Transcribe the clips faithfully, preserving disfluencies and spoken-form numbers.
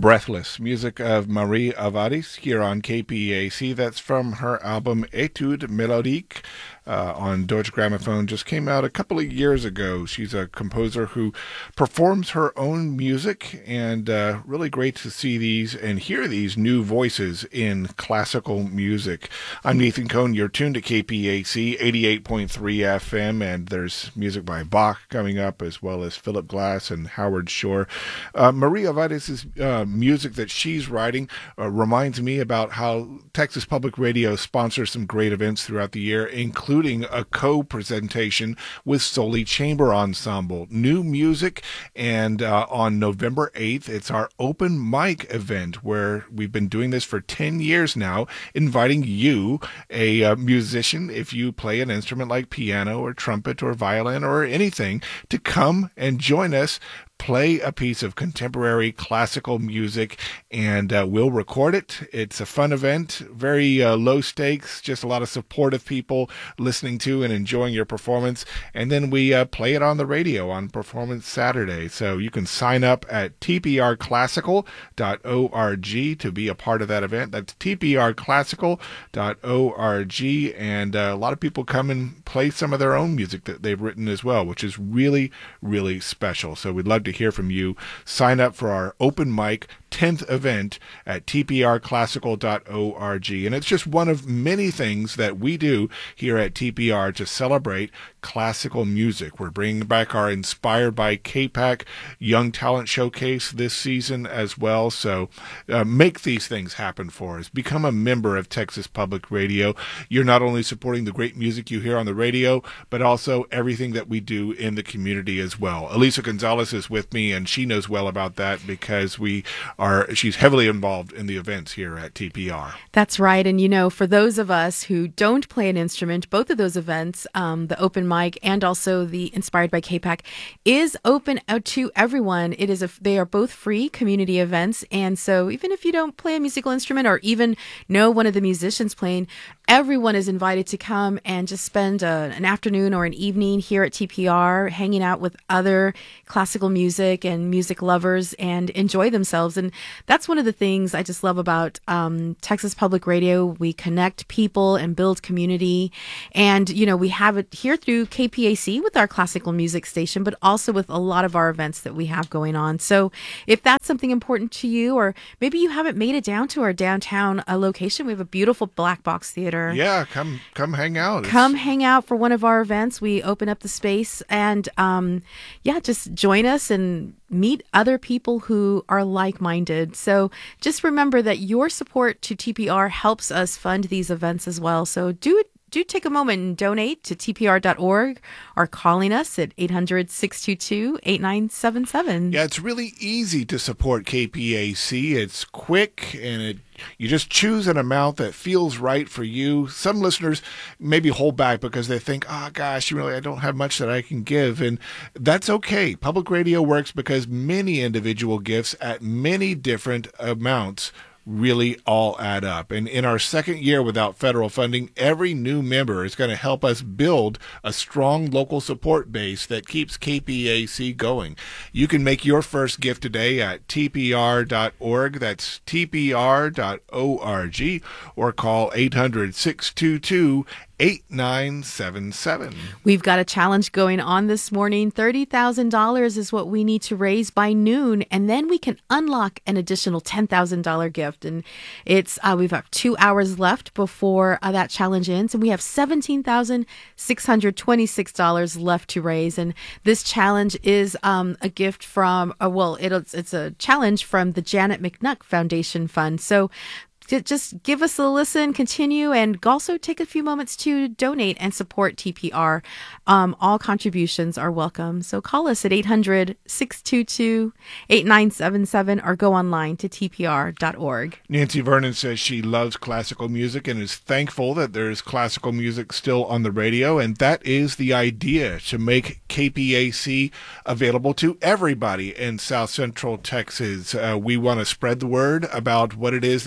Breathless, music of Marie Avadis here on K P A C. That's from her album Etude Mélodique uh, on Deutsche Grammophon. Just came out a couple of years ago. She's a composer who performs her own music, and uh, really great to see these and hear these new voices in classical music. I'm Nathan Cohn. You're tuned to K P A C eighty-eight point three F M, and there's music by Bach coming up, as well as Philip Glass and Howard Shore. Uh, Marie Avadis' uh, music that she's writing uh, reminds me about how Texas Public Radio sponsors some great events throughout the year, including a co-presentation with Soli Chamber Ensemble. New music, and uh, on November eighth, it's our open mic event where we've been doing this for ten years now, inviting you, a uh, musician, if you play an instrument like piano or trumpet or violin or anything, to come and join us, play a piece of contemporary classical music, and uh, we'll record it. It's a fun event, very uh, low stakes, just a lot of supportive people listening to and enjoying your performance. And then we uh, play it on the radio on Performance Saturday. So you can sign up at t p r classical dot org to be a part of that event. That's t p r classical dot org. And uh, a lot of people come and play some of their own music that they've written as well, which is really, really special. So we'd love to hear from you. Sign up for our open mic tenth event at t p r classical dot org. And it's just one of many things that we do here at T P R to celebrate classical music. We're bringing back our Inspired by K PAC Young Talent Showcase this season as well. So uh, make these things happen for us. Become a member of Texas Public Radio. You're not only supporting the great music you hear on the radio, but also everything that we do in the community as well. Elisa Gonzalez is with me, and she knows well about that because we are, she's heavily involved in the events here at T P R. That's right. And, you know, for those of us who don't play an instrument, both of those events, um, the open mic and also the Inspired by K PAC, is open out to everyone. It is a, they are both free community events. And so even if you don't play a musical instrument or even know one of the musicians playing, everyone is invited to come and just spend a, an afternoon or an evening here at T P R, hanging out with other classical music and music lovers and enjoy themselves. And that's one of the things I just love about um, Texas Public Radio. We connect people and build community. And, you know, we have it here through K P A C with our classical music station, but also with a lot of our events that we have going on. So if that's something important to you, or maybe you haven't made it down to our downtown uh, location, we have a beautiful black box theater. Yeah, come come hang out. Come It's... hang out for one of our events. We open up the space, and um, yeah, just join us and meet other people who are like-minded. So just remember that your support to T P R helps us fund these events as well. So do it. Do take a moment and donate to T P R dot org or calling us at eight hundred, six two two, eight nine seven seven. Yeah, it's really easy to support K P A C. It's quick, and it you just choose an amount that feels right for you. Some listeners maybe hold back because they think, oh, gosh, really, I don't have much that I can give. And that's okay. Public radio works because many individual gifts at many different amounts really all add up. And in our second year without federal funding, every new member is going to help us build a strong local support base that keeps K P A C going. You can make your first gift today at T P R dot org. That's T P R dot org, or call eight hundred, six two two, eight nine seven seven. We've got a challenge going on this morning. thirty thousand dollars is what we need to raise by noon, and then we can unlock an additional ten thousand dollars gift. And it's uh, we've got two hours left before uh, that challenge ends, and we have seventeen thousand six hundred twenty-six dollars left to raise. And this challenge is um, a gift from, uh, well, it's, it's a challenge from the Janet McNuck Foundation Fund. So just give us a listen, continue, and also take a few moments to donate and support T P R. Um, all contributions are welcome. So call us at eight hundred, six two two, eight nine seven seven or go online to T P R dot org. Nancy Vernon says she loves classical music and is thankful that there's classical music still on the radio, and that is the idea, to make K P A C available to everybody in South Central Texas. Uh, we want to spread the word about what it is that we do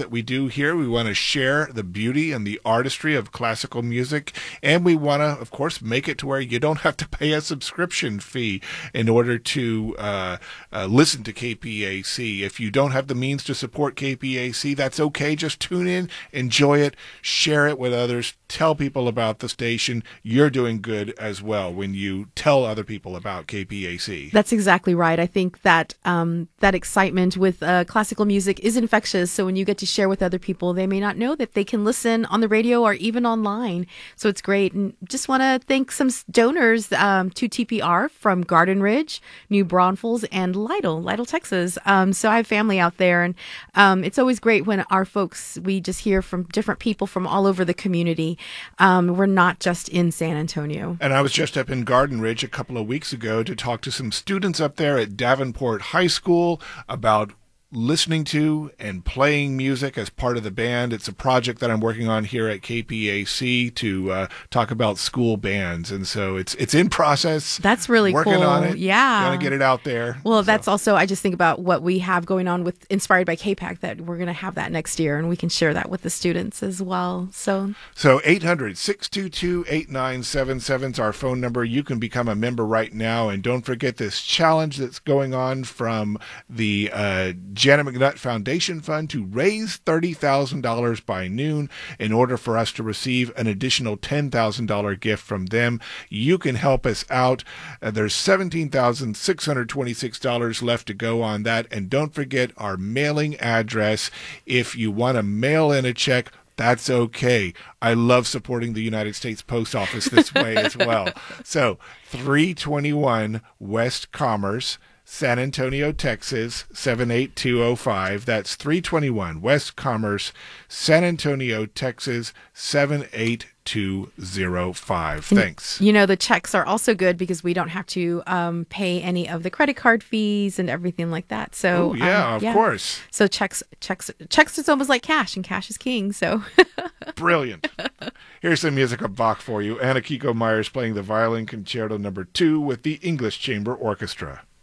do here. We want to share the beauty and the artistry of classical music, and we want to, of course, make it to where you don't have to pay a subscription fee in order to uh, uh, listen to K P A C. If you don't have the means to support K P A C, that's okay. Just tune in, enjoy it, share it with others, tell people about the station. You're doing good as well when you tell other people about K P A C. That's exactly right. I think that um, that excitement with uh, classical music is infectious. So when you get to share with other people, they may not know that they can listen on the radio or even online. So it's great. And just want to thank some donors um, to T P R from Garden Ridge, New Braunfels, and Lytle, Lytle, Texas. Um, so I have family out there, and um, it's always great when our folks, we just hear from different people from all over the community. Um, we're not just in San Antonio. And I was just up in Garden Ridge a couple of weeks ago to talk to some students up there at Davenport High School about listening to and playing music as part of the band. It's a project that I'm working on here at K P A C to uh, talk about school bands, and so it's it's in process. That's really working cool. on it. Yeah, gonna get it out there. Well, so. That's also, I just think about what we have going on with Inspired by K PAC, that we're going to have that next year, and we can share that with the students as well. So, so eight hundred, six two two, eight nine seven seven is our phone number. You can become a member right now, and don't forget this challenge that's going on from the uh, Janet McNutt Foundation Fund to raise thirty thousand dollars by noon in order for us to receive an additional ten thousand dollars gift from them. You can help us out. Uh, there's seventeen thousand six hundred twenty-six dollars left to go on that. And don't forget our mailing address. If you want to mail in a check, that's okay. I love supporting the United States Post Office this way as well. So three twenty-one West Commerce, San Antonio, Texas, seven eight two oh five. That's three twenty-one West Commerce, San Antonio, Texas, seven eight two oh five. Thanks. You know, the checks are also good because we don't have to um, pay any of the credit card fees and everything like that. So Ooh, yeah, um, of yeah. course. So checks, checks, checks is almost like cash, and cash is king. So brilliant. Here's some music of Bach for you. Anna Kiko Myers playing the violin concerto number two with the English Chamber Orchestra.